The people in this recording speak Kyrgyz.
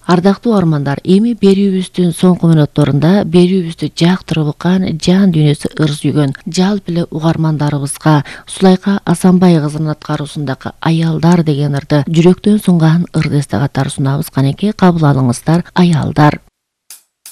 Ардактуу угармандар, эми берүүбүздүн соңку мүнөттөрүндө берүүбүздү жактырып уккан, жан дүйнөсү ыр сүйгөн жалпы эле угармандарыбызга Сулайка Асанбай кызынын аткаруусундагы Аялдар деген ырды жүрөктөн сунган ырды эсте катары сунабыз. Канеки кабыл алыңыздар, Аялдар.